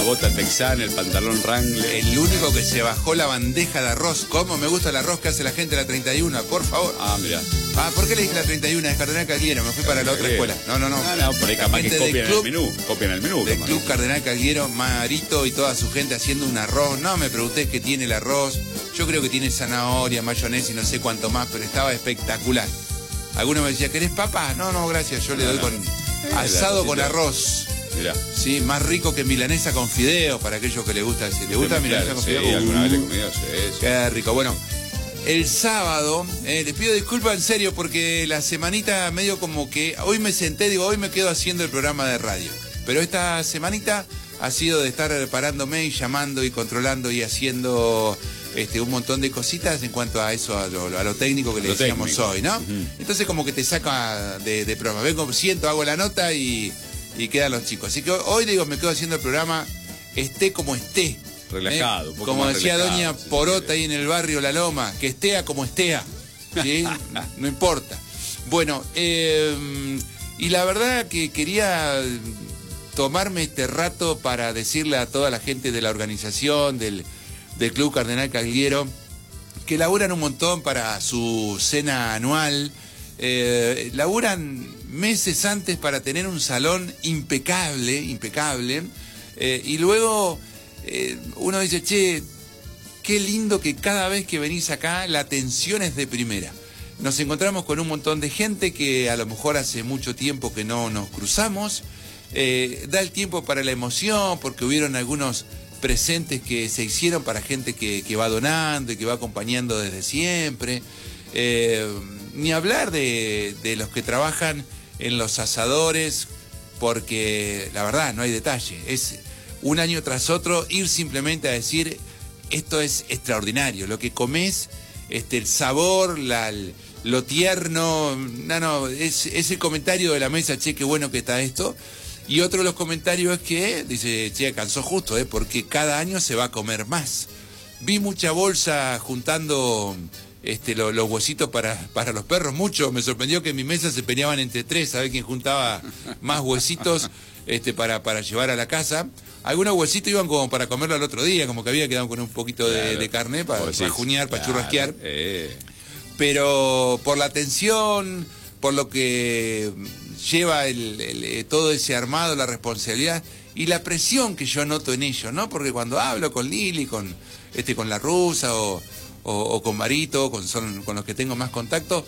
bota texana, el pantalón Wrangler. El único que se bajó la bandeja de arroz. ¿Cómo me gusta el arroz que hace la gente de la 31? Por favor. Ah, mirá. Ah, ¿por qué le dije la 31? Es Cardenal Calguero, me fui para la otra escuela. No. No, por ahí capaz que copian el menú. Copian el menú. Del Club Cardenal Calguero, Marito y toda su gente haciendo un arroz. No me pregunté qué tiene el arroz. Yo creo que tiene zanahoria, mayonesa y no sé cuánto más, pero estaba espectacular. Alguno me decía, ¿querés papa? No, gracias, yo le doy con asado con arroz. Mirá. Sí, más rico que milanesa con fideos, para aquellos que les gusta. Si les gusta milanesa con fideos. Sí, alguna vez le he comido, sí. Qué rico. Bueno, el sábado, les pido disculpas en serio porque la semanita medio como que hoy me senté, digo, hoy me quedo haciendo el programa de radio. Pero esta semanita ha sido de estar parándome y llamando y controlando y haciendo un montón de cositas en cuanto a eso, a lo técnico que le decíamos hoy, ¿no? Entonces como que te saca de programa. Vengo, siento, hago la nota y quedan los chicos. Así que hoy digo, me quedo haciendo el programa, esté como esté. Relajado. Como decía doña Porota ahí en el barrio La Loma, que estea como estea. ¿Sí? No importa. Bueno, y la verdad que quería tomarme este rato para decirle a toda la gente de la organización, del Club Cardenal Calguero, que laburan un montón para su cena anual, laburan meses antes para tener un salón impecable, y luego uno dice, che, qué lindo que cada vez que venís acá la atención es de primera. Nos encontramos con un montón de gente que a lo mejor hace mucho tiempo que no nos cruzamos, da el tiempo para la emoción, porque hubieron algunos presentes que se hicieron para gente que va donando y que va acompañando desde siempre. Ni hablar de los que trabajan en los asadores, porque la verdad no hay detalle. Es un año tras otro ir simplemente a decir, esto es extraordinario, lo que comes, el sabor, lo tierno, es el comentario de la mesa, che, qué bueno que está esto. Y otro de los comentarios es que, dice, che, alcanzó justo, porque cada año se va a comer más. Vi mucha bolsa juntando los huesitos para los perros, mucho. Me sorprendió que en mi mesa se peleaban entre tres, a ver quién juntaba más huesitos para llevar a la casa. Algunos huesitos iban como para comerlo al otro día, como que había quedado con un poquito de carne para rajuñar, para churrasquear. Pero por la atención, por lo que lleva todo ese armado, la responsabilidad y la presión que yo noto en ellos, ¿no? Porque cuando hablo con Lili, con la rusa o con Marito, con los que tengo más contacto,